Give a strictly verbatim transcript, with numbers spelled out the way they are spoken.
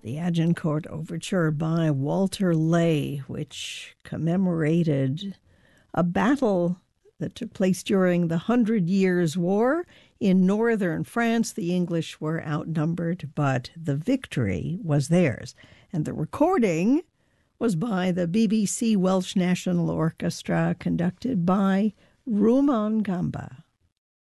the Agincourt Overture by Walter Ley, which commemorated a battle that took place during the Hundred Years' War. In northern France, the English were outnumbered, but the victory was theirs. And the recording was by the B B C Welsh National Orchestra, conducted by Rumon Gamba.